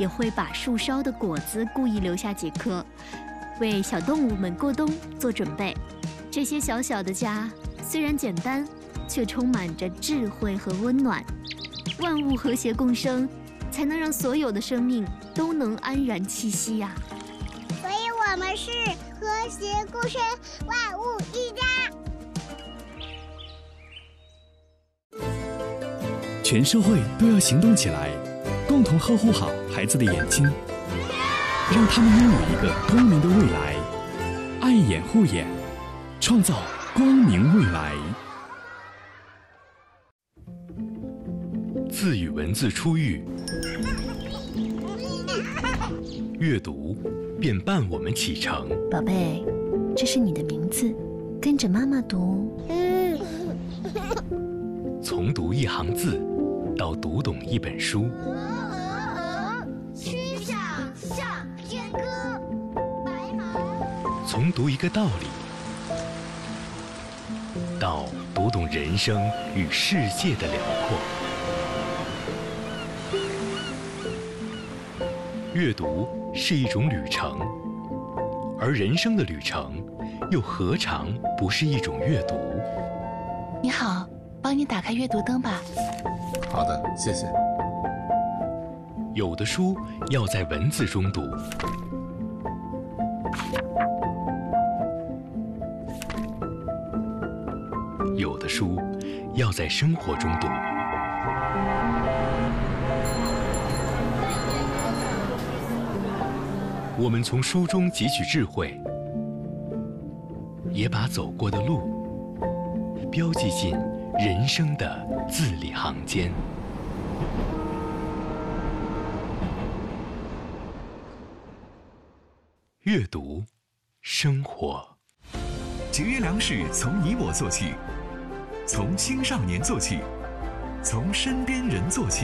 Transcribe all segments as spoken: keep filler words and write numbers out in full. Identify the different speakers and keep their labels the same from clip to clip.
Speaker 1: 也会把树梢的果子故意留下几颗，为小动物们过冬做准备。这些小小的家虽然简单，却充满着智慧和温暖。万物和谐共生，才能让所有的生命都能安然栖息呀、啊。
Speaker 2: 所以我们是和谐共生，万物一家。
Speaker 3: 全社会都要行动起来，共同呵护好孩子的眼睛，让他们拥有一个光明的未来。爱眼护眼，创造光明未来。
Speaker 4: 字与文字初遇，阅读便伴我们启程。
Speaker 1: 宝贝，这是你的名字，跟着妈妈读。
Speaker 4: 从读一行字到读懂一本书，
Speaker 2: 曲项向天歌，白马。
Speaker 4: 从读一个道理到读懂人生与世界的辽阔。阅读是一种旅程，而人生的旅程又何尝不是一种阅读？
Speaker 5: 你好，帮你打开阅读灯吧。
Speaker 6: 好的，谢谢。
Speaker 4: 有的书要在文字中读，有的书要在生活中读。我们从书中汲取智慧，也把走过的路标记进人生的字里行间。阅读，生活。
Speaker 7: 节约粮食从你我做起，从青少年做起，从身边人做起。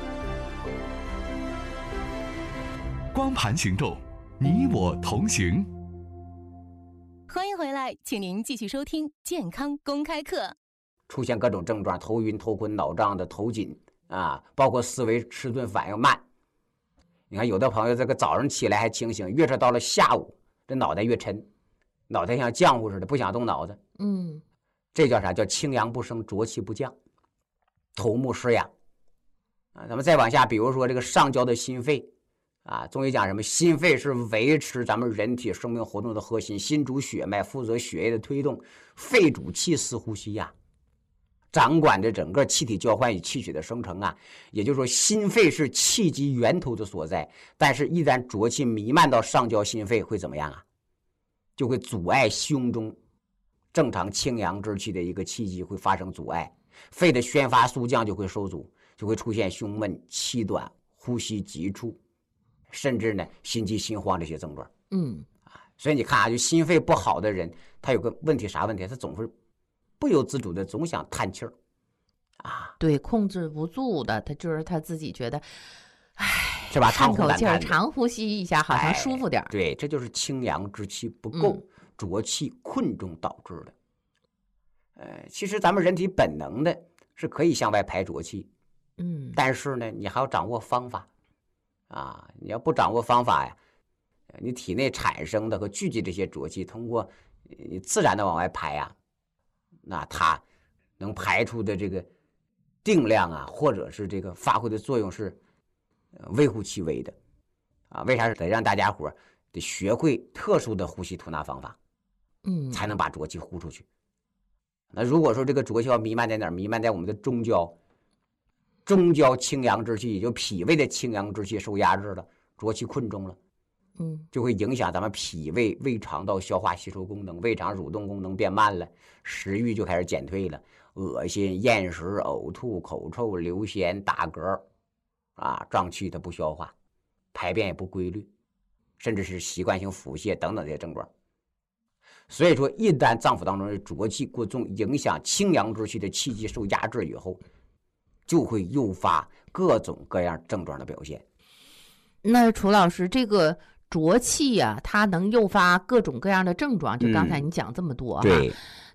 Speaker 7: 光盘行动，你我同行。
Speaker 5: 欢迎回来，请您继续收听健康公开课。
Speaker 8: 出现各种症状，头晕、头昏、脑胀的、头紧啊，包括思维迟钝、反应慢。你看，有的朋友这个早上起来还清醒，越是到了下午，这脑袋越沉，脑袋像浆糊似的，不想动脑子。
Speaker 5: 嗯，
Speaker 8: 这叫啥？叫清阳不升，浊气不降，头目失养啊。咱们再往下，比如说这个上焦的心肺。啊，中医讲什么？心肺是维持咱们人体生命活动的核心，心主血脉，负责血液的推动；肺主气司呼吸呀，掌管着整个气体交换与气血的生成啊。也就是说，心肺是气机源头的所在。但是，一旦浊气弥漫到上焦心肺，会怎么样啊？就会阻碍胸中正常清阳之气的一个气机会发生阻碍，肺的宣发肃降就会受阻，就会出现胸闷、气短、呼吸急促。甚至呢，心悸、心慌这些症状。
Speaker 5: 嗯，
Speaker 8: 啊，所以你看啊，就心肺不好的人，他有个问题，啥问题？他总是不由自主的总想叹气儿，啊，
Speaker 9: 对，控制不住的，他就是他自己觉得，哎，
Speaker 8: 是吧？
Speaker 9: 叹口气儿，长呼吸一下，好像舒服点、
Speaker 8: 哎。对，这就是清阳之气不够、嗯、浊气困中导致的。呃，其实咱们人体本能的是可以向外排浊气，
Speaker 9: 嗯，
Speaker 8: 但是呢，你还要掌握方法。啊，你要不掌握方法呀，你体内产生的和聚集这些浊气，通过你自然的往外排呀，那它能排出的这个定量啊，或者是这个发挥的作用是微乎其微的，啊，为啥是得让大家伙得学会特殊的呼吸吐纳方法，
Speaker 9: 嗯，
Speaker 8: 才能把浊气呼出去。那如果说这个浊气要弥漫在哪儿？弥漫在我们的中焦。中焦清阳之气，也就脾胃的清阳之气受压制了，浊气困中了，
Speaker 9: 嗯，
Speaker 8: 就会影响咱们脾胃、胃肠道消化吸收功能，胃肠蠕动功能变慢了，食欲就开始减退了，恶心、厌食、呕吐、口臭、流涎、打嗝，啊，胀气它不消化，排便也不规律，甚至是习惯性腹泻等等这些症状。所以说，一旦脏腑当中的浊气过重，影响清阳之气的气机受压制以后，就会诱发各种各样症状的表现。
Speaker 9: 那楚老师，这个浊气呀、啊，它能诱发各种各样的症状。就刚才你讲这么多哈、
Speaker 8: 嗯，对，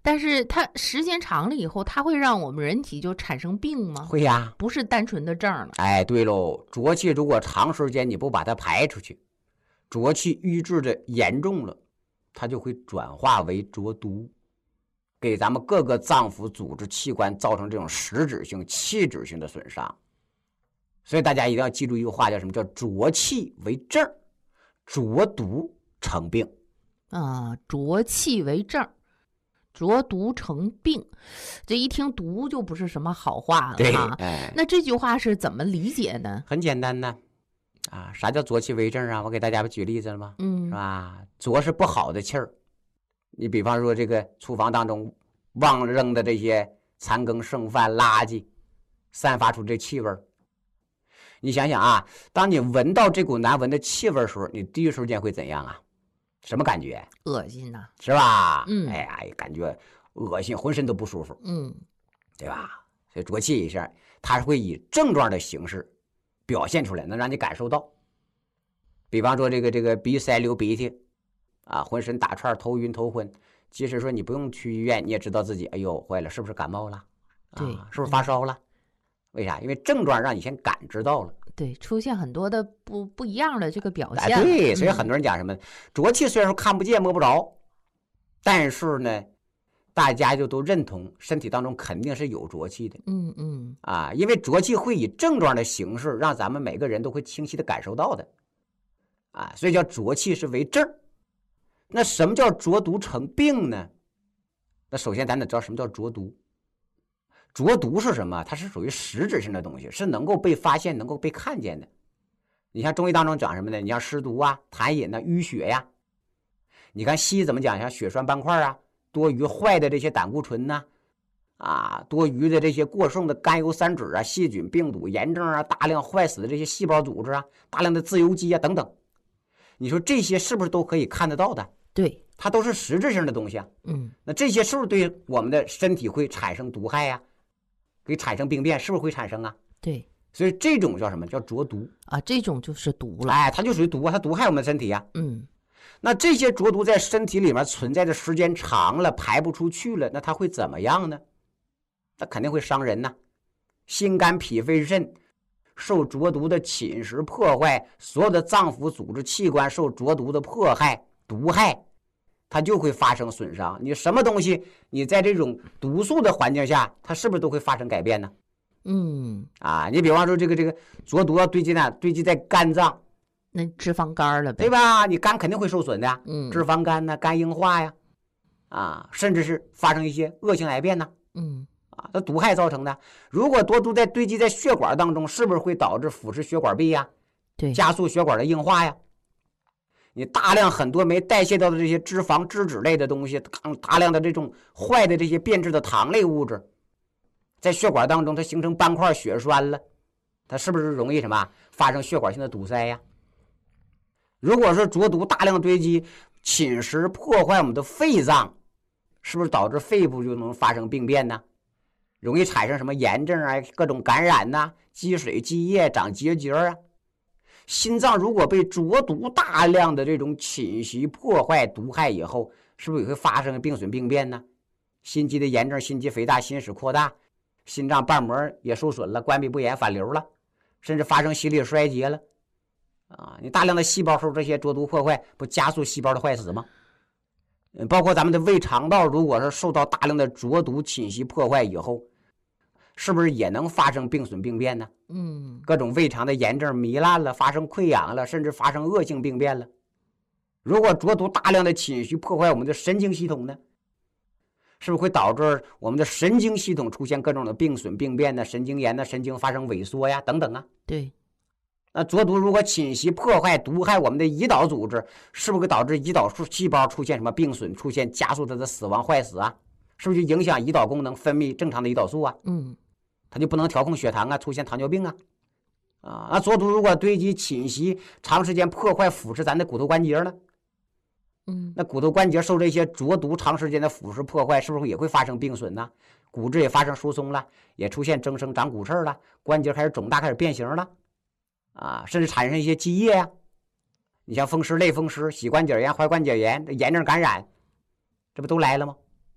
Speaker 9: 但是它时间长了以后，它会让我们人体就产生病吗？
Speaker 8: 会呀，
Speaker 9: 不是单纯的症了。
Speaker 8: 哎，对喽，浊气如果长时间你不把它排出去，浊气瘀滞的严重了，它就会转化为浊毒，给咱们各个脏腑组织器官造成这种实质性器质性的损伤。所以大家一定要记住一个话，叫什么？叫浊气为症，浊毒成病。
Speaker 9: 啊，浊气为症，浊毒成病。这一听毒就不是什么好话了。
Speaker 8: 对，
Speaker 9: 啊
Speaker 8: 哎，
Speaker 9: 那这句话是怎么理解呢？
Speaker 8: 很简单呢。啊，啥叫浊气为症啊？我给大家不举例子了吗？
Speaker 9: 嗯，
Speaker 8: 是吧？浊是不好的气儿，你比方说这个厨房当中忘扔的这些残羹剩饭垃圾，散发出这气味儿。你想想啊，当你闻到这股难闻的气味的时候，你第一时间会怎样啊？什么感觉？
Speaker 9: 恶心呐、啊，
Speaker 8: 是吧？
Speaker 9: 嗯，
Speaker 8: 哎呀，感觉恶心，浑身都不舒服，
Speaker 9: 嗯，
Speaker 8: 对吧？所以浊气一下，它会以症状的形式表现出来，能让你感受到。比方说这个这个鼻塞流鼻涕啊，浑身打串，头晕头昏，即使说你不用去医院，你也知道自己哎呦坏了，是不是感冒了？
Speaker 9: 对，
Speaker 8: 啊，是不是发烧了？嗯，为啥？因为症状让你先感知到了。
Speaker 9: 对，出现很多的不不一样的这个表现。
Speaker 8: 哎，对，所以很多人讲什么、嗯、浊气虽然说看不见摸不着，但是呢，大家就都认同身体当中肯定是有浊气的。
Speaker 9: 嗯嗯，
Speaker 8: 啊，因为浊气会以症状的形式让咱们每个人都会清晰的感受到的。啊，所以叫浊气是为症。那什么叫浊毒成病呢？那首先咱得知道什么叫浊毒。浊毒是什么？它是属于实质性的东西，是能够被发现、能够被看见的。你像中医当中讲什么呢？你像湿毒啊、痰饮啊、淤血呀、啊。你看西医怎么讲？像血栓斑块啊，多余坏的这些胆固醇呐、啊，啊，多余的这些过剩的甘油三酯啊、细菌、病毒、炎症啊，大量坏死的这些细胞组织啊，大量的自由基啊等等。你说这些是不是都可以看得到的？
Speaker 9: 对，
Speaker 8: 它都是实质性的东西啊。
Speaker 9: 嗯，
Speaker 8: 那这些是不是对我们的身体会产生毒害呀、啊？会产生病变，是不是会产生啊？
Speaker 9: 对，
Speaker 8: 所以这种叫什么？叫浊毒
Speaker 9: 啊，这种就是毒了。
Speaker 8: 哎，它就属于毒啊，它毒害我们身体呀、啊。
Speaker 9: 嗯，
Speaker 8: 那这些浊毒在身体里面存在的时间长了，排不出去了，那它会怎么样呢？那肯定会伤人呐、啊，心肝脾肺肾受浊毒的侵蚀破坏，所有的脏腑组织器官受浊毒的迫害毒害，它就会发生损伤。你什么东西，你在这种毒素的环境下，它是不是都会发生改变呢？
Speaker 9: 嗯，
Speaker 8: 啊，你比方说这个这个浊毒要堆积在堆积在肝脏，
Speaker 9: 那脂肪肝了呗，
Speaker 8: 对吧？你肝肯定会受损的，
Speaker 9: 嗯，
Speaker 8: 脂肪肝呐、肝硬化呀，啊，甚至是发生一些恶性癌变呐，
Speaker 9: 嗯，
Speaker 8: 啊，它毒害造成的。如果多毒在堆积在血管当中，是不是会导致腐蚀血管壁呀？
Speaker 9: 对，
Speaker 8: 加速血管的硬化呀？你大量很多没代谢到的这些脂肪、脂质类的东西，大量的这种坏的这些变质的糖类物质，在血管当中它形成斑块血栓了，它是不是容易什么发生血管性的堵塞呀？如果说浊毒大量堆积，侵蚀破坏我们的肺脏，是不是导致肺部就能发生病变呢？容易产生什么炎症啊、各种感染呐、啊、积水积液、长结节啊。心脏如果被浊毒大量的这种侵袭破坏毒害以后，是不是也会发生病损病变呢？心肌的炎症、心肌肥大、心室扩大，心脏瓣膜也受损了，关闭不严反流了，甚至发生心力衰竭了啊！你大量的细胞受这些浊毒破坏，不加速细胞的坏死吗？包括咱们的胃肠道，如果是受到大量的浊毒侵袭破坏以后，是不是也能发生病损病变呢？
Speaker 9: 嗯，
Speaker 8: 各种胃肠的炎症糜烂了，发生溃疡了，甚至发生恶性病变了。如果浊毒大量的侵袭破坏我们的神经系统呢，是不是会导致我们的神经系统出现各种的病损病变呢？神经炎呢，神经发生萎缩呀，等等啊。
Speaker 9: 对。
Speaker 8: 那浊毒如果侵袭破坏毒害我们的胰岛组织，是不是会导致胰岛素细胞出现什么病损，出现加速它的死亡坏死啊？是不是就影响胰岛功能，分泌正常的胰岛素啊？
Speaker 9: 嗯。
Speaker 8: 它就不能调控血糖啊，出现糖尿病啊，啊，那浊毒如果堆积侵袭，长时间破坏腐蚀咱的骨头关节呢，
Speaker 9: 嗯，
Speaker 8: 那骨头关节受这些浊毒长时间的腐蚀破坏，是不是也会发生病损呢？骨质也发生疏松了，也出现增生长骨刺了，关节开始肿大，开始变形了，啊，甚至产生一些积液呀、啊。你像风湿、类风湿、膝关节炎、踝关节炎、炎症感染，这不都来了吗？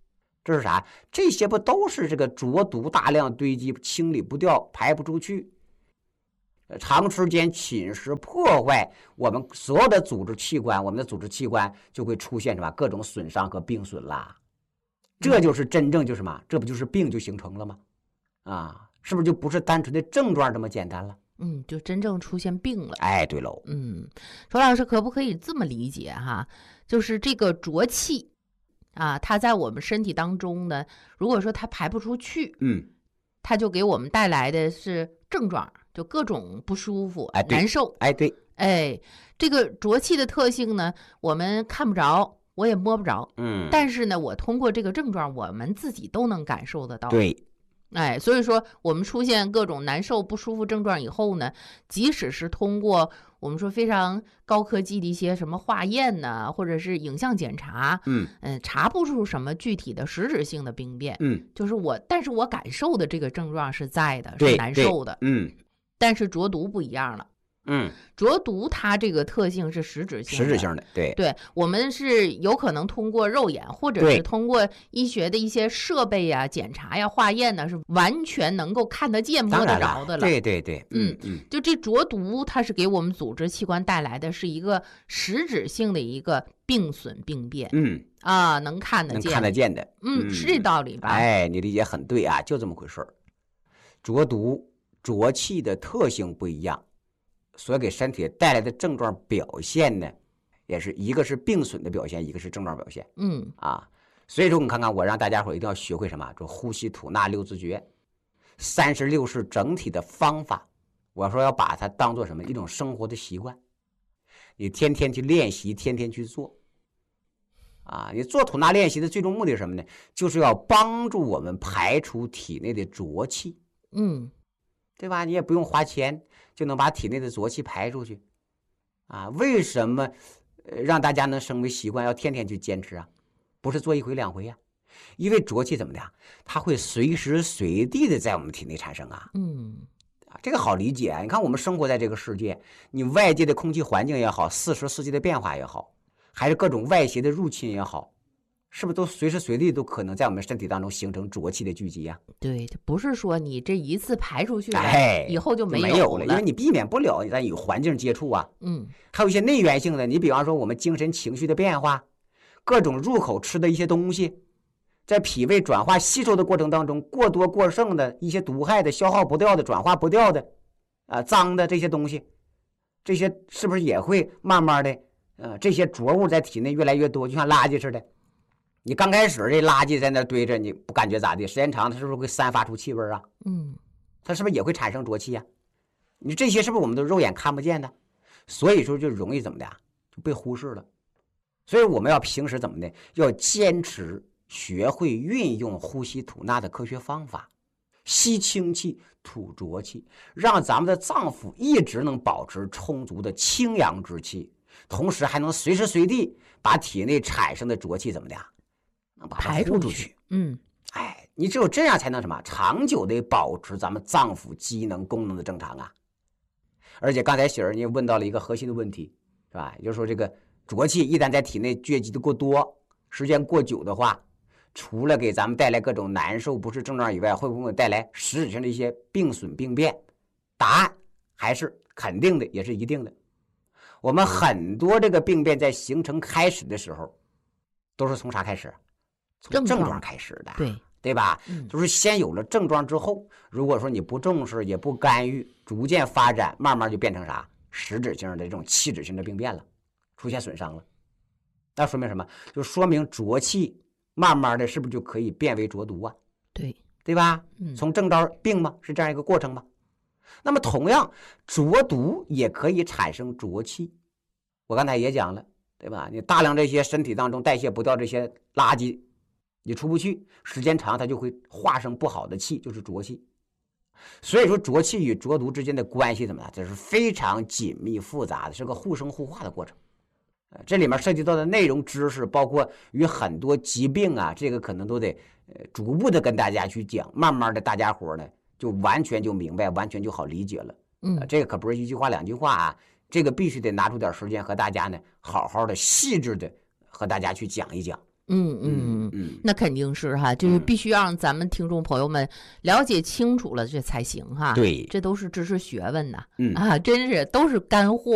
Speaker 8: 这是啥？这些不都是这个浊毒大量堆积，清理不掉，排不出去，长时间侵蚀破坏我们所有的组织器官，我们的组织器官就会出现什么各种损伤和病损啦。这就是真正就是什么？这不就是病就形成了吗？啊，是不是就不是单纯的症状这么简单了？
Speaker 9: 嗯，就真正出现病了。
Speaker 8: 哎，对喽。
Speaker 9: 嗯，周老师可不可以这么理解哈？就是这个浊气啊，它在我们身体当中呢，如果说它排不出去，
Speaker 8: 嗯，
Speaker 9: 它就给我们带来的是症状，就各种不舒服、
Speaker 8: 哎，
Speaker 9: 难受。
Speaker 8: 哎，对，
Speaker 9: 哎，这个浊气的特性呢，我们看不着，我也摸不着，
Speaker 8: 嗯，
Speaker 9: 但是呢，我通过这个症状，我们自己都能感受得到。
Speaker 8: 对。
Speaker 9: 哎，所以说我们出现各种难受不舒服症状以后呢，即使是通过我们说非常高科技的一些什么化验呢，或者是影像检查，
Speaker 8: 嗯
Speaker 9: 嗯，查不出什么具体的实质性的病变，
Speaker 8: 嗯，
Speaker 9: 就是我，但是我感受的这个症状是在的，
Speaker 8: 是
Speaker 9: 难受的，
Speaker 8: 嗯，
Speaker 9: 但是浊毒不一样了。
Speaker 8: 嗯，
Speaker 9: 浊毒它这个特性是实质性的，
Speaker 8: 实质性的，对
Speaker 9: 对，我们是有可能通过肉眼或者是通过医学的一些设备呀、检查呀、化验呢，是完全能够看得见、摸得着的了。
Speaker 8: 对对对，
Speaker 9: 嗯嗯，就这浊毒，它是给我们组织器官带来的是一个实质性的一个病损病变。
Speaker 8: 嗯
Speaker 9: 啊，能看得见，
Speaker 8: 能看得见的，
Speaker 9: 嗯，是这道理吧？
Speaker 8: 哎，你理解很对啊，就这么回事儿。浊毒浊气的特性不一样。所给身体带来的症状表现呢，也是一个是病损的表现，一个是症状表现。
Speaker 9: 嗯
Speaker 8: 啊，所以说你看看，我让大家伙一定要学会什么？就呼吸吐纳六字诀，三十六式整体的方法。我说要把它当做什么？一种生活的习惯，你天天去练习，天天去做。啊，你做吐纳练习的最终目的是什么呢？就是要帮助我们排除体内的浊气。
Speaker 9: 嗯，
Speaker 8: 对吧？你也不用花钱。就能把体内的浊气排出去，啊？为什么呃让大家能成为习惯，要天天去坚持啊？不是做一回两回呀、啊？因为浊气怎么的，它会随时随地的在我们体内产生啊。
Speaker 9: 嗯，
Speaker 8: 啊，这个好理解啊。你看我们生活在这个世界，你外界的空气环境也好，四时四季的变化也好，还是各种外邪的入侵也好。是不是都随时随地都可能在我们身体当中形成浊气的聚集呀、啊？
Speaker 9: 对，不是说你这一次排出去了，
Speaker 8: 哎，
Speaker 9: 以后就没
Speaker 8: 有了，
Speaker 9: 有了，
Speaker 8: 因为你避免不了咱与环境接触啊。
Speaker 9: 嗯，
Speaker 8: 还有一些内源性的，你比方说我们精神情绪的变化，各种入口吃的一些东西，在脾胃转化吸收的过程当中，过多过剩的一些毒害的、消耗不掉的、转化不掉的，啊，脏的这些东西，这些是不是也会慢慢的，呃，这些浊物在体内越来越多，就像垃圾似的。你刚开始这垃圾在那堆着，你不感觉咋地？时间长，它是不是会散发出气味啊？
Speaker 9: 嗯，
Speaker 8: 它是不是也会产生浊气呀、啊？你这些是不是我们都肉眼看不见的？所以说就容易怎么的，就被忽视了。所以我们要平时怎么的，要坚持学会运用呼吸吐纳的科学方法，吸清气，吐浊气，让咱们的脏腑一直能保持充足的清阳之气，同时还能随时随地把体内产生的浊气怎么的，能把它
Speaker 9: 排
Speaker 8: 呼出去。
Speaker 9: 嗯，
Speaker 8: 哎，你只有这样才能什么长久的保持咱们脏腑机能功能的正常啊。而且刚才喜儿你问到了一个核心的问题，是吧？也就是说这个浊气一旦在体内聚集的过多，时间过久的话，除了给咱们带来各种难受不适症状以外，会不会带来实质性的一些病损病变？答案还是肯定的，也是一定的。我们很多这个病变在形成开始的时候，都是从啥开始？从症状开始的，
Speaker 9: 对
Speaker 8: 对吧？
Speaker 9: 嗯，
Speaker 8: 就是先有了症状之后，如果说你不重视也不干预，逐渐发展，慢慢就变成啥实质性的这种器质性的病变了，出现损伤了。那说明什么？就说明浊气慢慢的是不是就可以变为浊毒啊？
Speaker 9: 对，
Speaker 8: 对吧？
Speaker 9: 嗯，
Speaker 8: 从症招病嘛，是这样一个过程嘛。那么同样，浊毒也可以产生浊气。我刚才也讲了，对吧？你大量这些身体当中代谢不掉这些垃圾，你出不去，时间长它就会化生不好的气，就是浊气。所以说浊气与浊毒之间的关系怎么样？这是非常紧密复杂的，是个互生互化的过程。这里面涉及到的内容知识，包括与很多疾病啊，这个可能都得呃逐步的跟大家去讲，慢慢的大家伙呢就完全就明白，完全就好理解了。
Speaker 9: 嗯，
Speaker 8: 这个可不是一句话两句话啊，这个必须得拿出点时间和大家呢好好的细致的和大家去讲一讲
Speaker 9: 嗯嗯嗯，那肯定是哈，就是必须让咱们听众朋友们了解清楚了这才行哈。
Speaker 8: 对，
Speaker 9: 这都是知识学问呐，
Speaker 8: 嗯
Speaker 9: 啊，真是都是干货。